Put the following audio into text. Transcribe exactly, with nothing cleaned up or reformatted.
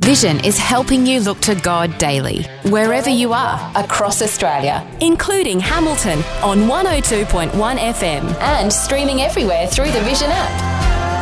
Vision is helping you look to God daily, wherever you are across Australia, including Hamilton on one oh two point one F M and streaming everywhere through the Vision app.